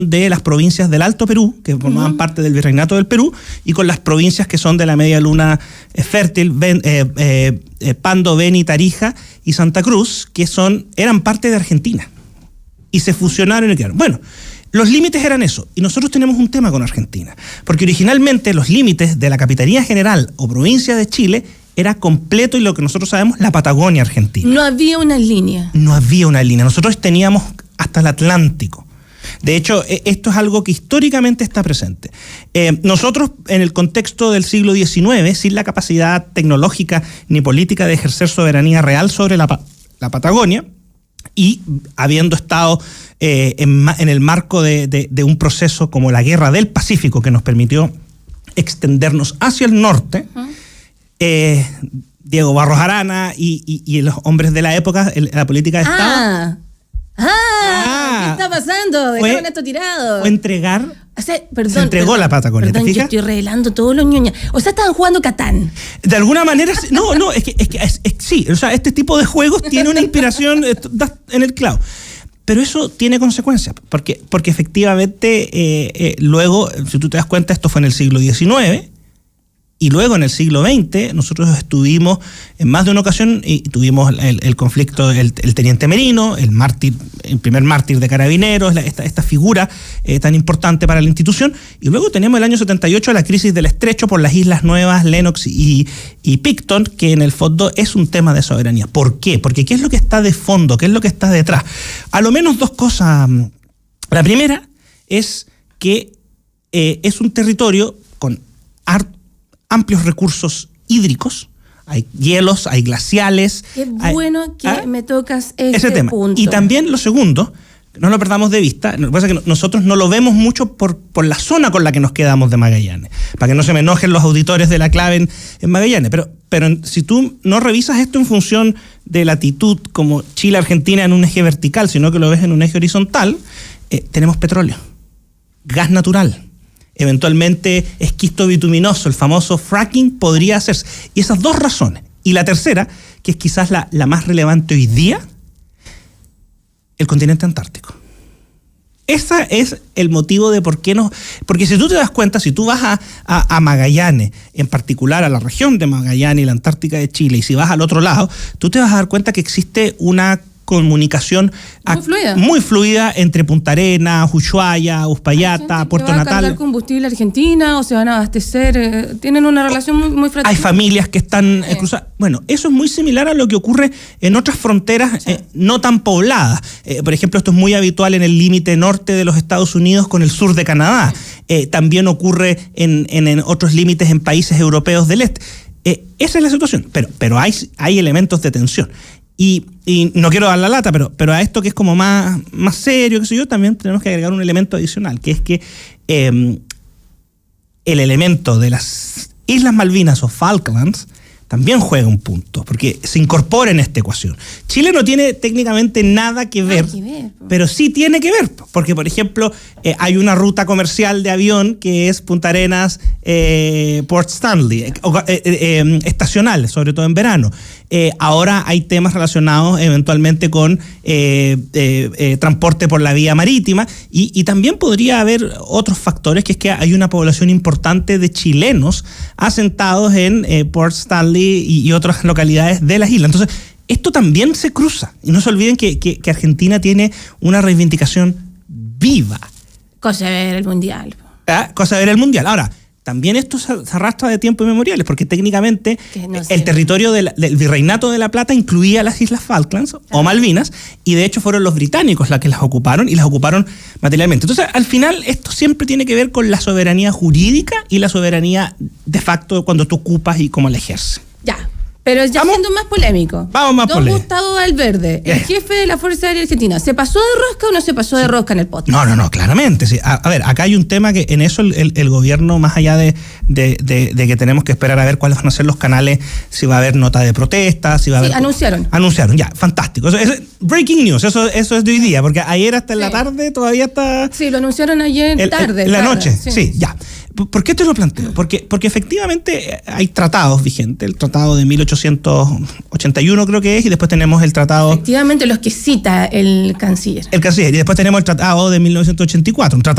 de las provincias del Alto Perú, que formaban parte del Virreinato del Perú, y con las provincias que son de la media luna fértil, Pando, Beni, Tarija y Santa Cruz, que eran parte de Argentina. Y se fusionaron y quedaron. Bueno, los límites eran eso, y nosotros tenemos un tema con Argentina, porque originalmente los límites de la Capitanía General o provincia de Chile era completo, y lo que nosotros sabemos, la Patagonia Argentina. No había una línea. No había una línea. Nosotros teníamos hasta el Atlántico. De hecho, esto es algo que históricamente está presente. Nosotros, en el contexto del siglo XIX, sin la capacidad tecnológica ni política de ejercer soberanía real sobre la Patagonia, y habiendo estado en el marco de un proceso como la Guerra del Pacífico, que nos permitió extendernos hacia el norte, Diego Barros Arana y los hombres de la época, la política de Estado. ¿Qué está pasando? Dejaron esto tirado. Fue entregar. Se entregó la Patagonia. Perdón, yo estoy revelando todos los ñoñas. O sea, estaban jugando Catán. De alguna manera, no, es que sí. O sea, este tipo de juegos tiene una inspiración en el clavo. Pero eso tiene consecuencias, porque efectivamente, luego, si tú te das cuenta, esto fue en el siglo XIX. Y luego en el siglo XX nosotros estuvimos en más de una ocasión y tuvimos el conflicto del Teniente Merino, el primer mártir de Carabineros, esta figura tan importante para la institución. Y luego tenemos el año 78 la crisis del Estrecho por las Islas Nuevas, Lennox y Picton, que en el fondo es un tema de soberanía. ¿Por qué? Porque ¿qué es lo que está de fondo? ¿Qué es lo que está detrás? A lo menos dos cosas. La primera es que es un territorio con amplios recursos hídricos, hay hielos, hay glaciales. Qué bueno que me tocas ese tema. Punto. Y también lo segundo, no lo perdamos de vista, lo que pasa es que nosotros no lo vemos mucho por la zona con la que nos quedamos de Magallanes, para que no se me enojen los auditores de la clave en Magallanes, pero si tú no revisas esto en función de latitud como Chile-Argentina en un eje vertical, sino que lo ves en un eje horizontal, tenemos petróleo, gas natural, eventualmente esquisto bituminoso, el famoso fracking podría hacerse. Y esas dos razones. Y la tercera, que es quizás la más relevante hoy día, el continente antártico. Ese es el motivo de por qué no. Porque si tú te das cuenta, si tú vas a Magallanes, en particular a la región de Magallanes y la Antártica de Chile, y si vas al otro lado, tú te vas a dar cuenta que existe una comunicación muy fluida entre Punta Arenas, Ushuaia, Uspallata, Puerto Natal. ¿Se va a cargar combustible Argentina o se van a abastecer? Tienen una relación muy fraternal. Hay familias que están cruzadas. Bueno, eso es muy similar a lo que ocurre en otras fronteras no tan pobladas. Por ejemplo, esto es muy habitual en el límite norte de los Estados Unidos con el sur de Canadá. También ocurre en otros límites en países europeos del este. Esa es la situación, pero hay elementos de tensión. Y no quiero dar la lata, pero a esto que es como más serio, qué sé yo, también tenemos que agregar un elemento adicional, que es que el elemento de las Islas Malvinas o Falklands también juega un punto, porque se incorpora en esta ecuación. Chile no tiene técnicamente nada que ver, pero sí tiene que ver, porque, por ejemplo, hay una ruta comercial de avión que es Punta Arenas, Port Stanley, estacional, sobre todo en verano. Ahora hay temas relacionados eventualmente con transporte por la vía marítima y también podría haber otros factores, que es que hay una población importante de chilenos asentados en Port Stanley y otras localidades de las islas. Entonces, esto también se cruza. Y no se olviden que Argentina tiene una reivindicación viva. Cosa de ver el Mundial. Cosa de ver el Mundial. Ahora, también esto se arrastra de tiempos inmemoriales, porque técnicamente el territorio del Virreinato de la Plata incluía las Islas Falklands o Malvinas, y de hecho fueron los británicos las que las ocuparon, y las ocuparon materialmente. Entonces, al final, esto siempre tiene que ver con la soberanía jurídica y la soberanía de facto cuando tú ocupas y cómo la ejerces. Ya. Pero ya siendo más polémico. Vamos más polémico. Don Gustavo Valverde, el jefe de la Fuerza Aérea Argentina, ¿se pasó de rosca o no se pasó de rosca en el podcast? No, claramente. Sí. A ver, acá hay un tema que en eso el gobierno, más allá de que tenemos que esperar a ver cuáles van a ser los canales, si va a haber nota de protesta, si va a haber... Anunciaron, ya, fantástico. Breaking news, eso es de hoy día, porque ayer hasta en la tarde todavía está... Sí, lo anunciaron ayer tarde. En la noche, sí, ya. ¿Por qué te lo planteo? Porque efectivamente hay tratados vigentes, el tratado de 1881 creo que es, y después tenemos el tratado... Efectivamente, los que cita el canciller. El canciller, y después tenemos el tratado de 1984, un tratado